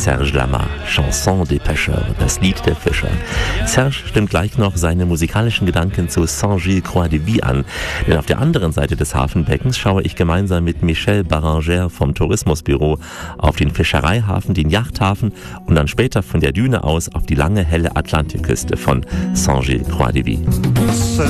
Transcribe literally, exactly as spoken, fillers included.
Serge Lama, Chanson des Pêcheurs, das Lied der Fischer. Serge stimmt gleich noch seine musikalischen Gedanken zu Saint-Gilles-Croix-de-Vie an, denn auf der anderen Seite des Hafenbeckens schaue ich gemeinsam mit Michel Barrangère vom Tourismusbüro auf den Fischereihafen, den Yachthafen und dann später von der Düne aus auf die lange, helle Atlantikküste von Saint-Gilles-Croix-de-Vie.